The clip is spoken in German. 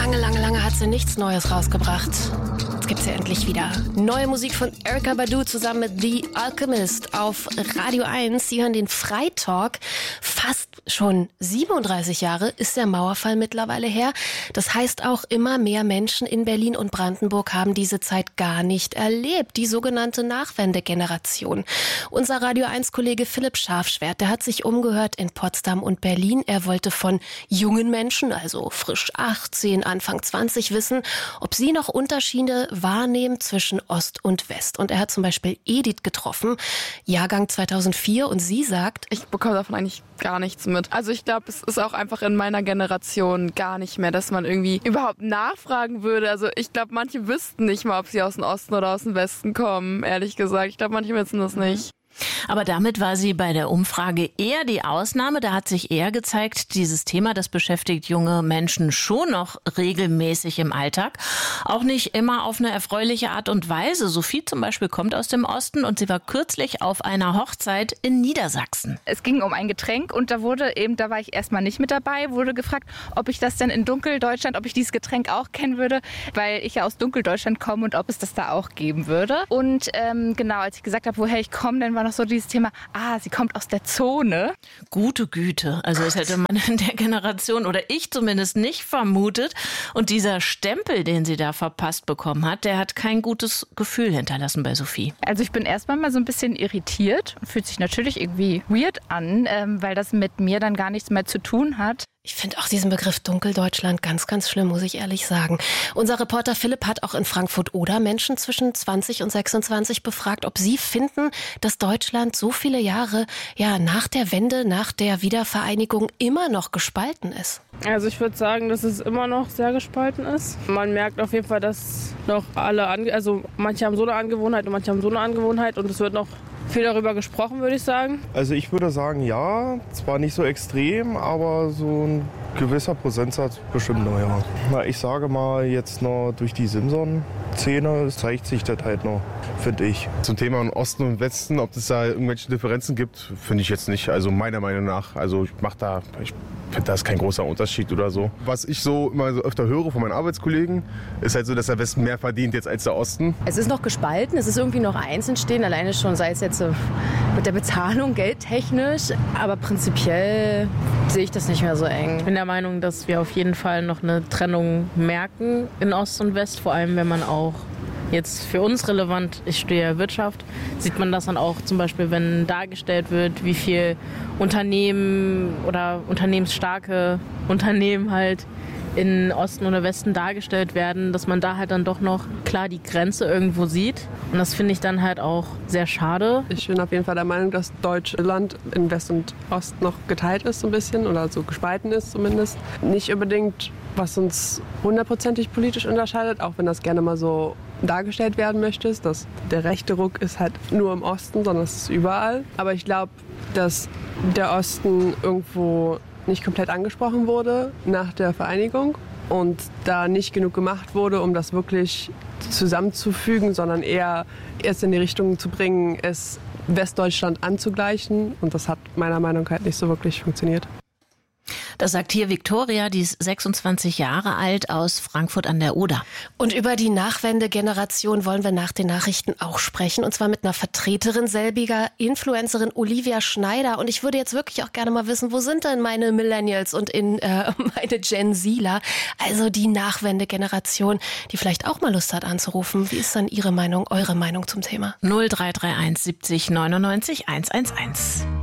Lange hat sie nichts Neues rausgebracht. Jetzt gibt's ja endlich wieder neue Musik von Erykah Badu zusammen mit The Alchemist auf Radio 1. Sie hören den Freitalk. Fast schon 37 Jahre ist der Mauerfall mittlerweile her. Das heißt auch, immer mehr Menschen in Berlin und Brandenburg haben diese Zeit gar nicht erlebt. Die sogenannte Nachwendegeneration. Unser Radio 1-Kollege Philipp Scharfschwert, der hat sich umgehört in Potsdam und Berlin. Er wollte von jungen Menschen, also frisch 18, Anfang 20, wissen, ob sie noch Unterschiede wahrnehmen zwischen Ost und West. Und er hat zum Beispiel Edith getroffen, Jahrgang 2004, und sie sagt: Ich bekomme davon eigentlich gar nichts mit. Also ich glaube, es ist auch einfach in meiner Generation gar nicht mehr, dass man irgendwie überhaupt nachfragen würde. Also ich glaube, manche wüssten nicht mal, ob sie aus dem Osten oder aus dem Westen kommen, ehrlich gesagt. Ich glaube, manche wissen das nicht. Aber damit war sie bei der Umfrage eher die Ausnahme. Da hat sich eher gezeigt, dieses Thema, das beschäftigt junge Menschen schon noch regelmäßig im Alltag. Auch nicht immer auf eine erfreuliche Art und Weise. Sophie zum Beispiel kommt aus dem Osten und sie war kürzlich auf einer Hochzeit in Niedersachsen. Es ging um ein Getränk und da war ich erstmal nicht mit dabei, wurde gefragt, ob ich das denn in Dunkeldeutschland, ob ich dieses Getränk auch kennen würde, weil ich ja aus Dunkeldeutschland komme und ob es das da auch geben würde. Und genau, als ich gesagt habe, woher ich komme, dann war noch so dieses Thema, sie kommt aus der Zone. Gute Güte, also das hätte man in der Generation oder ich zumindest nicht vermutet. Und dieser Stempel, den sie da verpasst bekommen hat, der hat kein gutes Gefühl hinterlassen bei Sophie. Also ich bin erstmal mal so ein bisschen irritiert, fühlt sich natürlich irgendwie weird an, weil das mit mir dann gar nichts mehr zu tun hat. Ich finde auch diesen Begriff Dunkeldeutschland ganz, ganz schlimm, muss ich ehrlich sagen. Unser Reporter Philipp hat auch in Frankfurt-Oder Menschen zwischen 20 und 26 befragt, ob sie finden, dass Deutschland so viele Jahre nach der Wende, nach der Wiedervereinigung immer noch gespalten ist. Also ich würde sagen, dass es immer noch sehr gespalten ist. Man merkt auf jeden Fall, dass noch manche haben so eine Angewohnheit und manche haben so eine Angewohnheit und es wird noch viel darüber gesprochen, würde ich sagen. Also ich würde sagen, ja, zwar nicht so extrem, aber so ein gewisser Prozentsatz bestimmt noch, ja. Na, ich sage mal, jetzt noch durch die Simson-Szene zeigt sich das halt noch, finde ich. Zum Thema Osten und Westen, ob es da irgendwelche Differenzen gibt, finde ich jetzt nicht. Also meiner Meinung nach, ich finde, da ist kein großer Unterschied oder so. Was ich so immer so öfter höre von meinen Arbeitskollegen, ist halt so, dass der Westen mehr verdient jetzt als der Osten. Es ist noch gespalten, es ist irgendwie noch eins entstehen, alleine schon, sei es jetzt mit der Bezahlung, geldtechnisch, aber prinzipiell sehe ich das nicht mehr so eng. Ich bin der Meinung, dass wir auf jeden Fall noch eine Trennung merken in Ost und West, vor allem wenn man auch jetzt für uns relevant, ich studiere ja Wirtschaft, sieht man das dann auch zum Beispiel, wenn dargestellt wird, wie viel Unternehmen oder unternehmensstarke Unternehmen halt in Osten oder Westen dargestellt werden, dass man da halt dann doch noch klar die Grenze irgendwo sieht. Und das finde ich dann halt auch sehr schade. Ich bin auf jeden Fall der Meinung, dass Deutschland in West und Ost noch geteilt ist so ein bisschen oder so gespalten ist zumindest. Nicht unbedingt, was uns hundertprozentig politisch unterscheidet, auch wenn das gerne mal so dargestellt werden möchte, dass der rechte Ruck ist halt nur im Osten, sondern es ist überall. Aber ich glaube, dass der Osten irgendwo nicht komplett angesprochen wurde nach der Vereinigung und da nicht genug gemacht wurde, um das wirklich zusammenzufügen, sondern eher erst in die Richtung zu bringen, es Westdeutschland anzugleichen. Und das hat meiner Meinung nach nicht so wirklich funktioniert. Das sagt hier Viktoria, die ist 26 Jahre alt, aus Frankfurt an der Oder. Und über die Nachwendegeneration wollen wir nach den Nachrichten auch sprechen. Und zwar mit einer Vertreterin selbiger, Influencerin Olivia Schneider. Und ich würde jetzt wirklich auch gerne mal wissen, wo sind denn meine Millennials und meine Gen Zler? Also die Nachwendegeneration, die vielleicht auch mal Lust hat anzurufen. Wie ist dann Ihre Meinung, eure Meinung zum Thema? 0331 70 99 111.